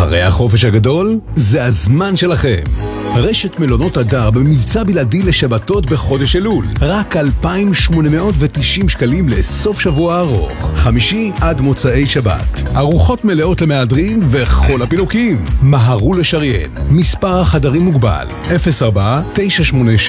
אחרי החופש הגדול, זה הזמן שלכם. רשת מלונות הדר במבצע בלעדי לשבתות בחודש אלול. רק 2,890 שקלים לסוף שבוע ארוך. חמישי עד מוצאי שבת. ארוחות מלאות למהדרין וכל הפינוקים. מהרו לשריין. מספר החדרים מוגבל. 04-987